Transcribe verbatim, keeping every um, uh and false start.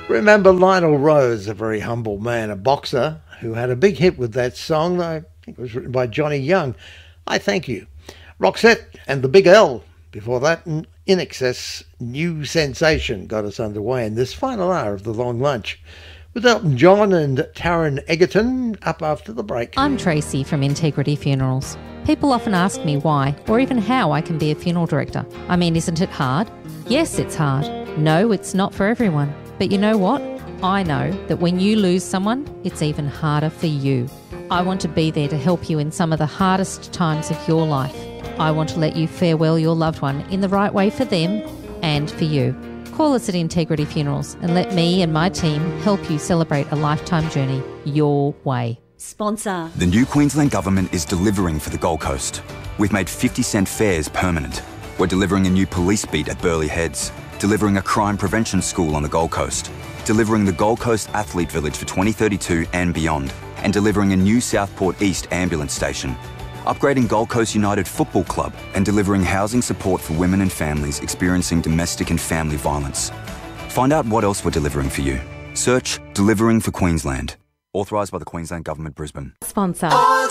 Remember Lionel Rose, a very humble man, a boxer, who had a big hit with that song. I think it was written by Johnny Young. I Thank You. Roxette and the Big L. Before that, In Excess, New Sensation got us underway in this final hour of the long lunch. With Elton John and Taron Egerton up after the break. I'm Tracy from Integrity Funerals. People often ask me why, or even how I can be a funeral director. I mean, isn't it hard? Yes, it's hard. No, it's not for everyone. But you know what? I know that when you lose someone, it's even harder for you. I want to be there to help you in some of the hardest times of your life. I want to let you farewell your loved one in the right way for them and for you. Call us at Integrity Funerals and let me and my team help you celebrate a lifetime journey your way. Sponsor. The new Queensland Government is delivering for the Gold Coast. We've made fifty cent fares permanent. We're delivering a new police beat at Burleigh Heads, delivering a crime prevention school on the Gold Coast, delivering the Gold Coast Athlete Village for twenty thirty-two and beyond, and delivering a new Southport East ambulance station, upgrading Gold Coast United Football Club and delivering housing support for women and families experiencing domestic and family violence. Find out what else we're delivering for you. Search Delivering for Queensland. Authorised by the Queensland Government, Brisbane. Sponsor.